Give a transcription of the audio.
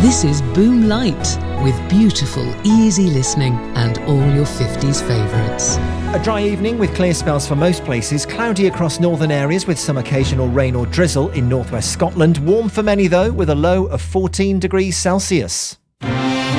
This is Boom Light, with beautiful, easy listening and all your 50s favourites. A dry evening with clear spells for most places. Cloudy across northern areas with some occasional rain or drizzle in northwest Scotland. Warm for many though, with a low of 14 degrees Celsius.